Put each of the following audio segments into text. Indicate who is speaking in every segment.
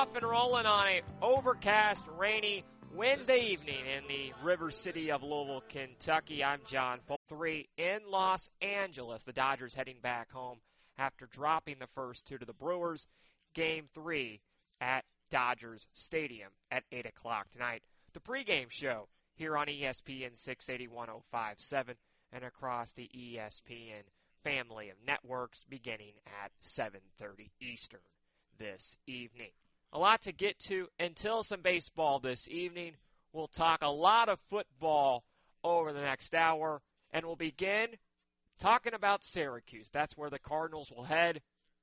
Speaker 1: off and rolling on a overcast, rainy Wednesday evening in the River City of Louisville, Kentucky. I'm John Paul. 3 in Los Angeles. The Dodgers heading back home after dropping the first 2 to the Brewers. Game 3 at Dodgers Stadium at 8 o'clock tonight. The pregame show here on ESPN 680 1057 and across the ESPN family of networks beginning at 7:30 Eastern this evening. A lot to get to until some baseball this evening. We'll talk a lot of football over the next hour, and we'll begin talking about Syracuse. That's where the Cardinals will head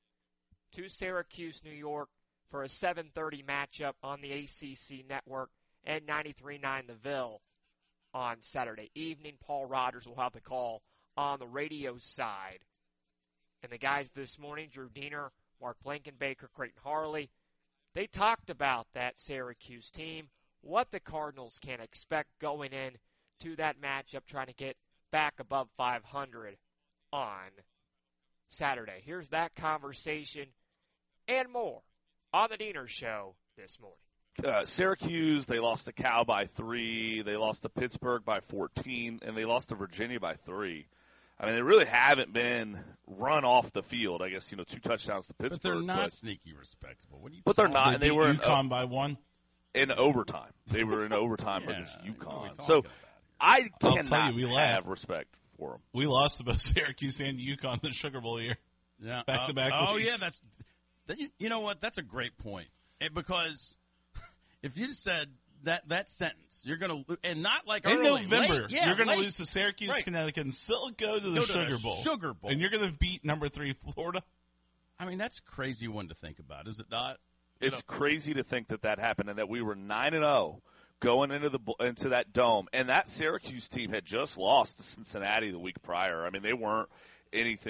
Speaker 1: to Syracuse, New York, for a 7:30 matchup on the ACC network and 93.9 The Ville on Saturday evening. Paul Rogers will have the call on the radio side. And the guys this morning, Drew Diener, Mark Blankenbaker, Creighton Harley, they talked about that Syracuse team, what the Cardinals can expect going in to that matchup, trying to get back above 500 on Saturday. Here's that conversation and more on the Diener Show this morning.
Speaker 2: Syracuse, they lost to Cal by 3. They lost to Pittsburgh by 14, and they lost to Virginia by 3. I mean, they really haven't been run off the field. I guess, 2 touchdowns to Pittsburgh.
Speaker 3: But they're not sneaky respectable. What do you
Speaker 2: but they're not. And they were
Speaker 4: UConn by 1?
Speaker 2: In overtime. They were in overtime against UConn.
Speaker 3: So
Speaker 2: I
Speaker 4: I'll
Speaker 2: cannot
Speaker 4: tell you, we
Speaker 2: have respect for them.
Speaker 4: We lost to both Syracuse and UConn in the Sugar Bowl year.
Speaker 3: Yeah.
Speaker 4: Back-to-back weeks.
Speaker 3: Yeah, you know what? That's a great point. Because if you said that sentence, you're going to, and not like
Speaker 4: in
Speaker 3: early,
Speaker 4: November,
Speaker 3: late, you're
Speaker 4: going to lose to Syracuse, Connecticut, and still go to the Sugar Bowl.
Speaker 3: Sugar Bowl.
Speaker 4: And you're going to beat number 3 Florida.
Speaker 3: I mean, that's a crazy one to think about, is it not?
Speaker 2: It's crazy to think that happened and that we were 9-0 going into that dome, and that Syracuse team had just lost to Cincinnati the week prior. I mean, they weren't anything